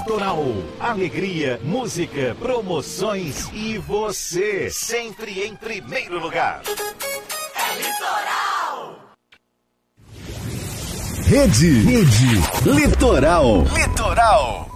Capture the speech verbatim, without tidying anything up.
Litoral. Alegria, música, promoções e você, sempre em primeiro lugar. É Litoral. Rede, Rede, Litoral. Litoral.